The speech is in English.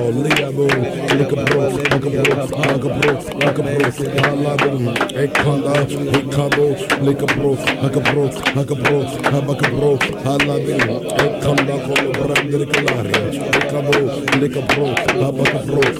Liabo, Likabro, Likabro, Likabro, Likabro, Halabo, Ekanda, Ekabo, Likabro, Likabro, Likabro, Habakabro, Halabi, Ekanda, Colabrandicalaria, Ekabo, Likabro, Habakabro,